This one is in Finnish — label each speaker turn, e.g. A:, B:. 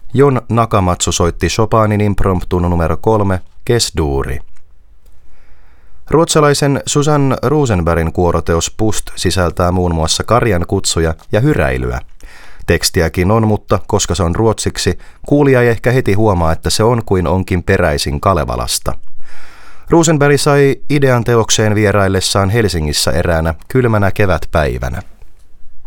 A: Jon Nakamatsu soitti Chopinin impromptun numero 3, Kes-duuri. Ruotsalaisen Susanne Rosenbergin kuoroteos Pust sisältää muun muassa karjan kutsuja ja hyräilyä. Tekstiäkin on, mutta koska se on ruotsiksi, kuulija ei ehkä heti huomaa, että se on kuin onkin peräisin Kalevalasta. Rosenberg sai idean teokseen vieraillessaan Helsingissä eräänä kylmänä kevätpäivänä.